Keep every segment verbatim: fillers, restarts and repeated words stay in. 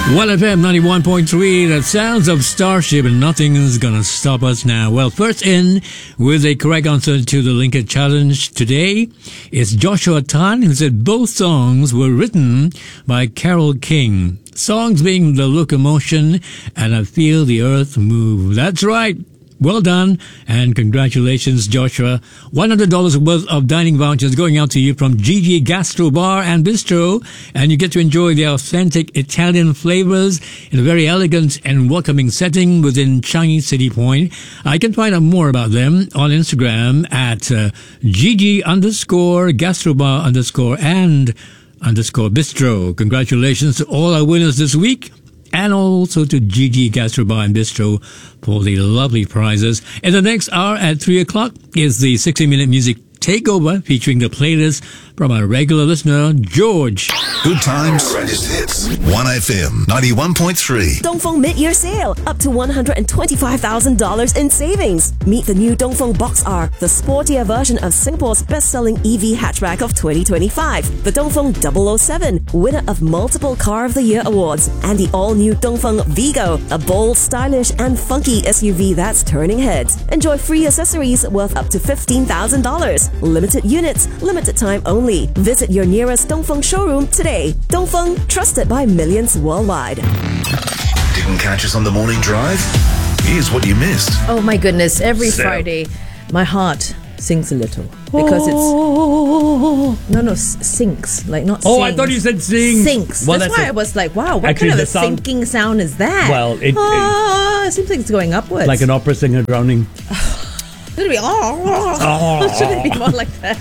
one F M ninety-one point three, the sounds of Starship, and nothing is gonna stop us now. Well, first in with a correct answer to the Linkage Challenge today is Joshua Tan, who said both songs were written by Carole King. Songs being The Locomotion and I Feel the Earth Move. That's right. Well done, and congratulations, Joshua. one hundred dollars worth of dining vouchers going out to you from Gigi Gastro Bar and Bistro, and you get to enjoy the authentic Italian flavors in a very elegant and welcoming setting within Changi City Point. I can find out more about them on Instagram at uh, Gigi underscore Gastrobar underscore and underscore Bistro. Congratulations to all our winners this week, and also to Gigi Gastrobar and Bistro for the lovely prizes. In the next hour at three o'clock is the sixty minute Music Takeover featuring the playlist from our regular listener, George. Good times, greatest hits. one F M ninety-one point three. Dongfeng Mid-Year Sale. Up to one hundred twenty-five thousand dollars in savings. Meet the new Dongfeng Box R, the sportier version of Singapore's best-selling E V hatchback of twenty twenty-five. The Dongfeng double oh seven, winner of multiple Car of the Year awards. And the all-new Dongfeng Vigo, a bold, stylish and funky S U V that's turning heads. Enjoy free accessories worth up to fifteen thousand dollars. Limited units, limited time only. Visit your nearest Dongfeng showroom today. Dongfeng, trusted by millions worldwide. Didn't catch us on the morning drive? Here's what you missed. Oh my goodness, every So- Friday, my heart sings a little. Because it's... No, no, s- sinks. Like not Oh, sings. I thought you said sing. Sinks. Well, that's, that's why a- I was like, wow, what Actually, kind of the a sound- sinking sound is that? Well, it- it- Ah, it seems like it's going upwards. Like an opera singer drowning. Should it be... Oh, should it be more like that?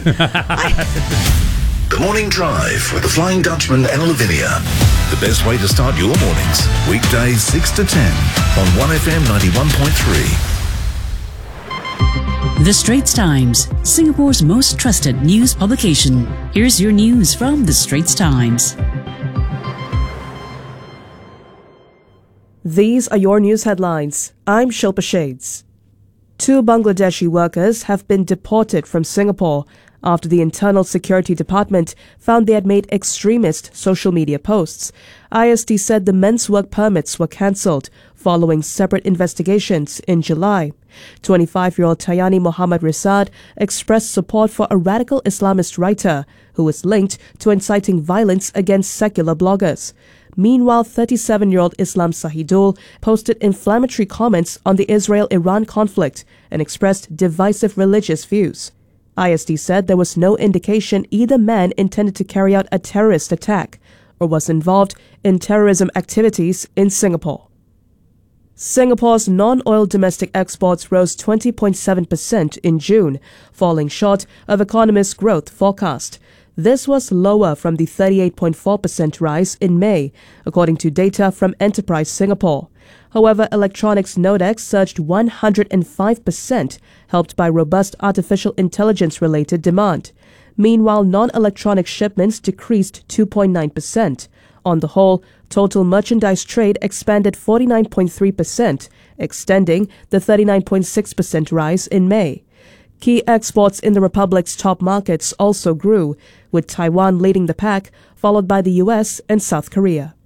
The Morning Drive with the Flying Dutchman and Lavinia. The best way to start your mornings. Weekdays six to ten on one F M ninety-one point three. The Straits Times, Singapore's most trusted news publication. Here's your news from The Straits Times. These are your news headlines. I'm Shilpa Shades. Two Bangladeshi workers have been deported from Singapore after the Internal Security Department found they had made extremist social media posts. I S D said the men's work permits were cancelled following separate investigations in July. twenty-five-year-old Tayani Mohammad Risad expressed support for a radical Islamist writer who is linked to inciting violence against secular bloggers. Meanwhile, thirty-seven-year-old Islam Sahidul posted inflammatory comments on the Israel-Iran conflict and expressed divisive religious views. I S D said there was no indication either man intended to carry out a terrorist attack or was involved in terrorism activities in Singapore. Singapore's non-oil domestic exports rose twenty point seven percent in June, falling short of economists' growth forecast. This was lower from the thirty-eight point four percent rise in May, according to data from Enterprise Singapore. However, electronics Nodex surged one hundred five percent, helped by robust artificial intelligence-related demand. Meanwhile, non-electronic shipments decreased two point nine percent. On the whole, total merchandise trade expanded forty-nine point three percent, extending the thirty-nine point six percent rise in May. Key exports in the Republic's top markets also grew, with Taiwan leading the pack, followed by the U S and South Korea.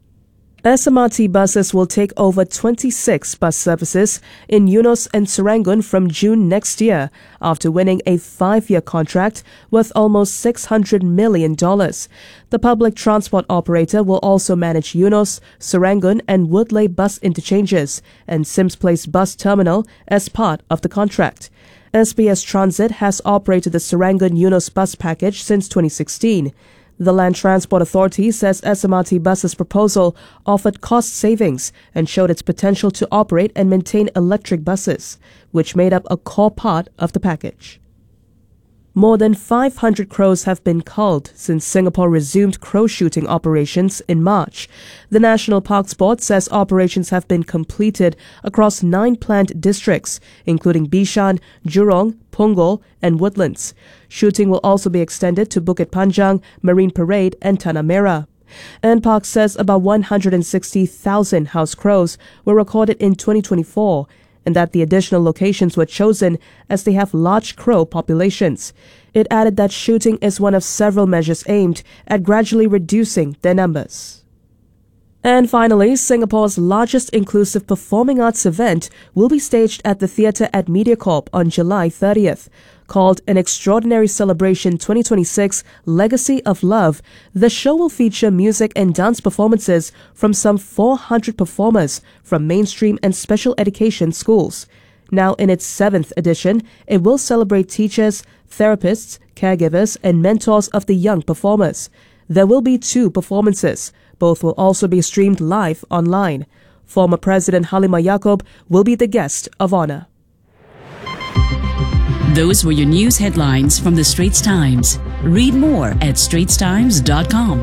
S M R T buses will take over twenty-six bus services in Eunos and Serangoon from June next year after winning a five-year contract worth almost six hundred million dollars. The public transport operator will also manage Eunos, Serangoon and Woodleigh bus interchanges and Sims Place bus terminal as part of the contract. S B S Transit has operated the Serangoon-Eunos bus package since twenty sixteen. The Land Transport Authority says S M R T buses' proposal offered cost savings and showed its potential to operate and maintain electric buses, which made up a core part of the package. More than five hundred crows have been culled since Singapore resumed crow shooting operations in March. The National Parks Board says operations have been completed across nine planned districts, including Bishan, Jurong, Punggol, and Woodlands. Shooting will also be extended to Bukit Panjang, Marine Parade, and Tanah Merah. N Park says about one hundred sixty thousand house crows were recorded in twenty twenty-four, and that the additional locations were chosen as they have large crow populations. It added that shooting is one of several measures aimed at gradually reducing their numbers. And finally, Singapore's largest inclusive performing arts event will be staged at the theatre at MediaCorp on July thirtieth. Called An Extraordinary Celebration twenty twenty-six Legacy of Love, the show will feature music and dance performances from some four hundred performers from mainstream and special education schools. Now in its seventh edition, it will celebrate teachers, therapists, caregivers, and mentors of the young performers. There will be two performances. Both will also be streamed live online. Former President Halimah Yacob will be the guest of honor. Those were your news headlines from the Straits Times. Read more at straits times dot com.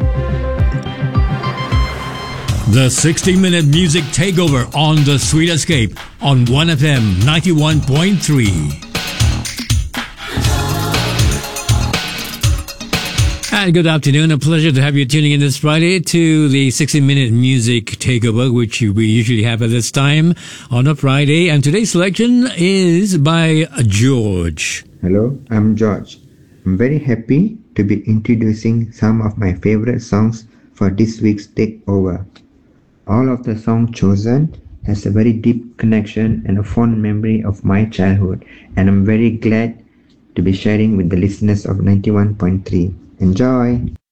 The sixty minute music takeover on The Sweet Escape on one F M ninety-one point three. And good afternoon. A pleasure to have you tuning in this Friday to the sixty minute music takeover, which we usually have at this time on a Friday. And today's selection is by George. Hello, I'm George. I'm very happy to be introducing some of my favorite songs for this week's takeover. All of the songs chosen has a very deep connection and a fond memory of my childhood, and I'm very glad to be sharing with the listeners of ninety-one point three. Enjoy!